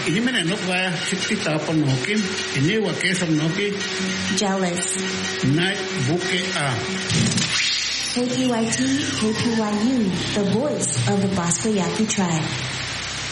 ini mana nok wa sikti tapon nokin ini wa kesam noki jealous night buke a KPYT KPYU, the voice of the Basco Yaqui tribe.